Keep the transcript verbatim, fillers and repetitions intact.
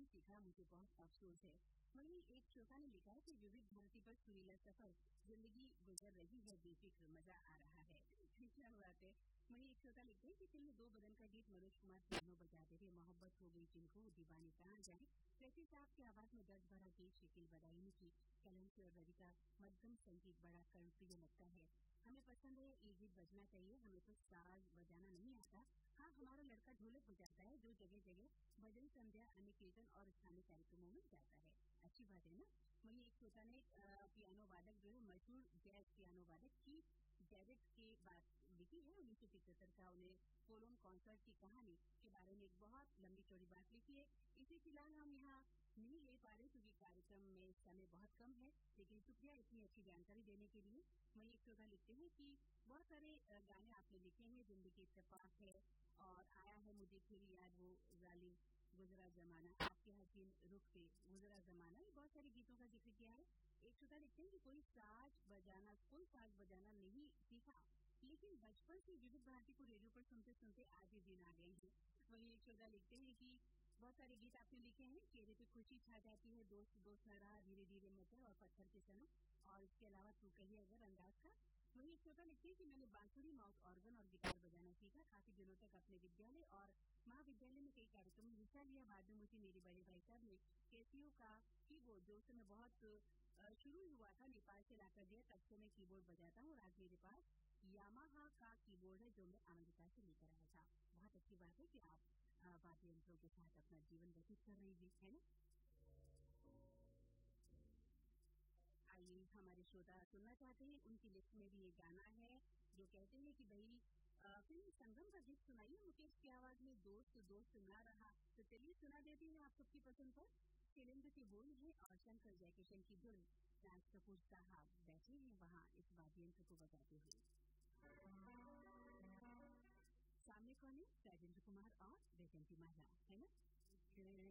सीखा, मुझे बहुत अफसोस है। वहीं एक श्रोता ने लिखा है कि विविध धरती पर सुरीला सफर, जिंदगी गुजर रही है बेफिक्र, मजा आ रहा है। क्या बात है। वहीं एक श्रोता लिखते हैं कि फिल्म दो बदन का गीत मनोज कुमार पियानो बजाते थे, मोहब्बत हो गई जिनको दीवाने कहाँ जाए, कैसे साहब की आवाज में दर्द भरा गीत शकील बदायूनी की कलम से और रवि का मध्यम संगीत बड़ा कर्णप्रिय लगता है। हमें पसंद है, ये गीत बजना चाहिए। हमें तो साज बजाना नहीं आता। हाँ, हमारा लड़का ढोलक बजाता है, जो जगह जगह भजन संध्या, अन्य कीर्तन और स्थानीय कार्यक्रमों में जाता है। अच्छी बात है ना। वहीं एक श्रोता ने पियानो वादक जो है मशहूर जैज पियानो वादक की जैरेट की बात लिखी है। उन्नीस सौ पिछहत्तर का उन्हें कोलोन कॉन्सर्ट की कहानी के बारे में एक बहुत लंबी चौड़ी बात लिखी है। इसे फिलहाल हम यहाँ नहीं ले पा रहे क्योंकि कार्यक्रम में समय बहुत कम है, लेकिन शुक्रिया इतनी अच्छी जानकारी देने के लिए। वहीं एक श्रोता लिखते हैं कि बहुत सारे गाने आपने लिखे हैं, जिंदगी इत्तेफाक है और आया है मुझे फिर याद वो जालिम गुजरा जमाना, आपके हसीन रुख पे गुजरा जमाना, ये बहुत सारे गीतों का जिक्र किया है। एक श्रोता लिखते हैं कि कोई साज बजाना कोई साज बजाना नहीं सीखा, लेकिन बचपन से विविध भारती को रेडियो पर सुनते सुनते आज ही दिन आ गए हैं। वहीं एक श्रोता लिखते हैं कि बहुत सारे गीत आपने लिखे हैं, चेहरे पे खुशी छा जाती है, दोस्त दोस्त न रहा, धीरे धीरे मचल और पत्थर के सनम, और इसके अलावा तू कहिए अगर अंदाज का। वहीं एक श्रोता लिखते हैं कि मैंने बांसुरी, माउथ ऑर्गन और गिटार बजाना सीखा, काफी दिनों तक अपने विद्यालय और महाविद्यालय में कई कार्यक्रमों में हिस्सा लिया। बाद में मुझे मेरे बड़े भाई साहब ने कैसियो का कीबोर्ड, जो उस समय बहुत शुरू ही हुआ था, नेपाल से लाकर दिया। तब से मैं कीबोर्ड बजाता हूँ और आज मेरे पास यामाहा का कीबोर्ड है, जो मैं अमेरिका से लेकर आया था। बहुत अच्छी बात है कि आप वाद्य यंत्रों के साथ अपना जीवन व्यतीत कर रही थी, है ना। आइए हमारे श्रोता सुनना चाहते हैं, उनकी लिस्ट में भी एक गाना है जो कहते हैं कि भाई फिल्म संगम का गीत सुनाइए मुकेश की आवाज में, दोस्त दोस्त ना रहा। तो चलिए सुना देती हूँ आप सबकी पसंद पर। शैलेंद्र की बोल है और शंकर जयकिशन की धुन। राज कपूर साहब बैठे हैं वहाँ इस वाद्य यंत्र को बजाते हुए। सामने कौन है? राजेंद्र कुमार और वैजंती माला, है ना।